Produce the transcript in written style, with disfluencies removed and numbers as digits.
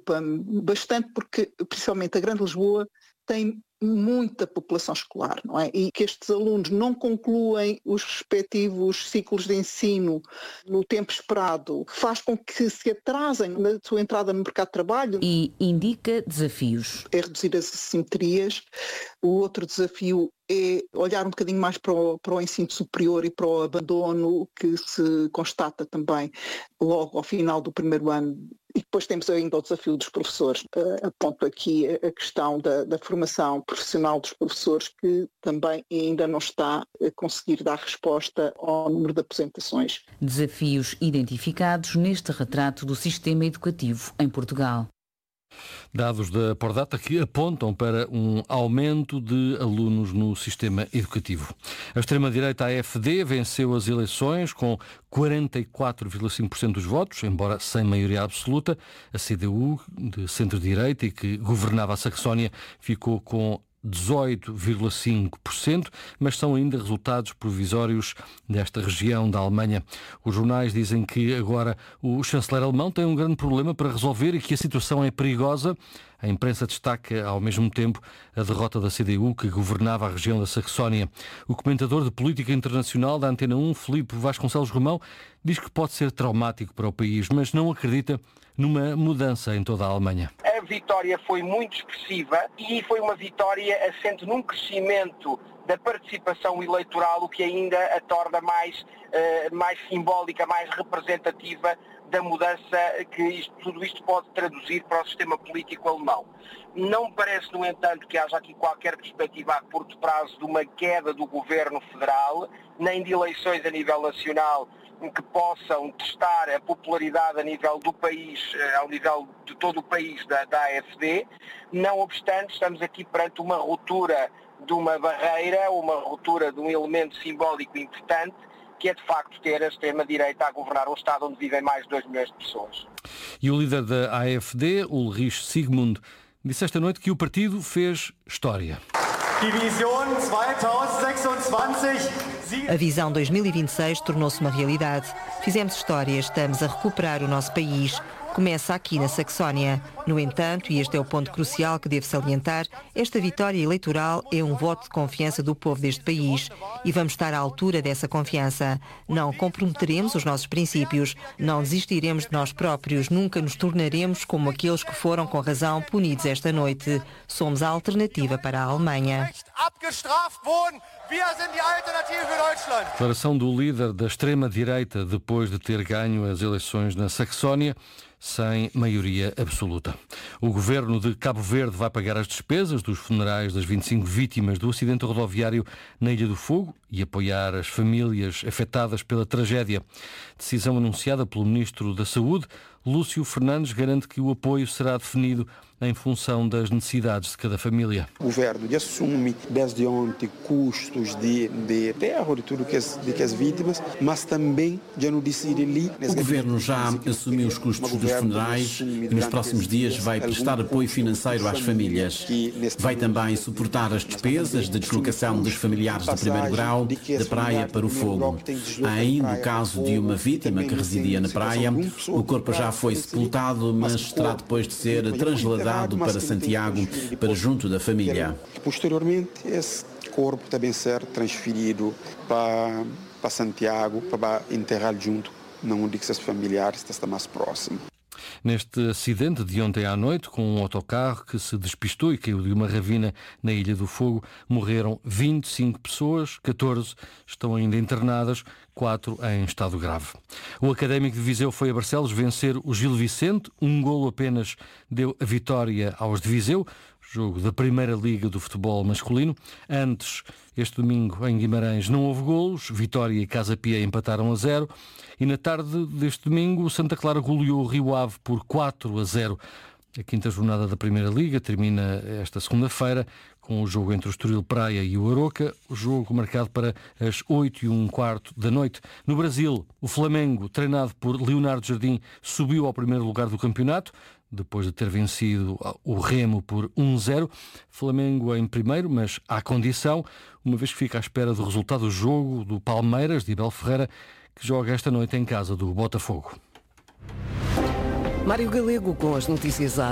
preocupa-me bastante porque, principalmente a Grande Lisboa, tem muita população escolar, não é? E que estes alunos não concluem os respectivos ciclos de ensino no tempo esperado faz com que se atrasem na sua entrada no mercado de trabalho. E indica desafios. É reduzir as assimetrias. O outro desafio é olhar um bocadinho mais para o ensino superior e para o abandono que se constata também logo ao final do primeiro ano. E depois temos ainda o desafio dos professores. Aponto aqui a questão da formação profissional dos professores, que também ainda não está a conseguir dar resposta ao número de aposentações. Desafios identificados neste retrato do sistema educativo em Portugal. Dados da Pordata que apontam para um aumento de alunos no sistema educativo. A extrema-direita AfD venceu as eleições com 44,5% dos votos, embora sem maioria absoluta. A CDU, de centro-direita e que governava a Saxónia, ficou com 18,5%, mas são ainda resultados provisórios desta região da Alemanha. Os jornais dizem que agora o chanceler alemão tem um grande problema para resolver e que a situação é perigosa. A imprensa destaca, ao mesmo tempo, a derrota da CDU, que governava a região da Saxónia. O comentador de política internacional da Antena 1, Filipe Vasconcelos Romão, diz que pode ser traumático para o país, mas não acredita numa mudança em toda a Alemanha. A vitória foi muito expressiva e foi uma vitória assente num crescimento da participação eleitoral, o que ainda a torna mais simbólica, mais representativa da mudança que tudo isto pode traduzir para o sistema político alemão. Não me parece, no entanto, que haja aqui qualquer perspectiva a curto prazo de uma queda do governo federal, nem de eleições a nível nacional que possam testar a popularidade a nível do país, ao nível de todo o país da AfD. Não obstante, estamos aqui perante uma ruptura de uma barreira, uma ruptura de um elemento simbólico importante, que é de facto ter a extrema-direita a governar um Estado onde vivem mais de 2 milhões de pessoas. E o líder da AfD, Ulrich Sigmund, disse esta noite que o partido fez história. A visão 2026 tornou-se uma realidade. Fizemos história, estamos a recuperar o nosso país. Começa aqui na Saxónia. No entanto, e este é o ponto crucial que devo salientar, esta vitória eleitoral é um voto de confiança do povo deste país e vamos estar à altura dessa confiança. Não comprometeremos os nossos princípios, não desistiremos de nós próprios, nunca nos tornaremos como aqueles que foram com razão punidos esta noite. Somos a alternativa para a Alemanha. Declaração do líder da extrema-direita depois de ter ganho as eleições na Saxónia sem maioria absoluta. O governo de Cabo Verde vai pagar as despesas dos funerais das 25 vítimas do acidente rodoviário na Ilha do Fogo e apoiar as famílias afetadas pela tragédia. Decisão anunciada pelo Ministro da Saúde, Lúcio Fernandes, garante que o apoio será definido em função das necessidades de cada família. O governo assume desde ontem custos de enterro de tudo que as vítimas, mas também já não decide ali. O governo já assumiu os custos dos funerais e nos próximos dias vai prestar apoio financeiro às famílias. Vai também suportar as despesas de deslocação dos familiares de primeiro grau da praia para o fogo. Há ainda o caso de uma vítima que residia na praia. O corpo já foi sepultado, mas terá depois de ser trasladado para Santiago, para junto da família. Posteriormente, esse corpo também ser transferido para Santiago, para enterrar junto num de seus familiares, que está mais próximo. Neste acidente de ontem à noite, com um autocarro que se despistou e caiu de uma ravina na Ilha do Fogo, morreram 25 pessoas, 14 estão ainda internadas, 4 em estado grave. O Académico de Viseu foi a Barcelos vencer o Gil Vicente, um golo apenas deu a vitória aos de Viseu, jogo da Primeira Liga do futebol masculino. Antes, este domingo, em Guimarães, não houve golos. Vitória e Casa Pia empataram a 0. E na tarde deste domingo, o Santa Clara goleou o Rio Ave por 4-0. A quinta jornada da Primeira Liga termina esta segunda-feira com o jogo entre o Estoril Praia e o Aroca, o jogo marcado para as 8h15 da noite. No Brasil, o Flamengo, treinado por Leonardo Jardim, subiu ao primeiro lugar do campeonato, depois de ter vencido o Remo por 1-0. Flamengo em primeiro, mas à condição, uma vez que fica à espera do resultado do jogo do Palmeiras, de Abel Ferreira, que joga esta noite em casa do Botafogo. Mário Galego com as notícias